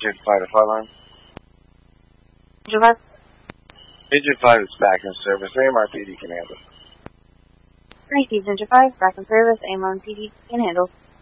Agent 5 to Frontline. Agent 5? Agent 5 is back in service. AMRPD can handle. Received, Agent 5. Back in service. AMRPD can handle.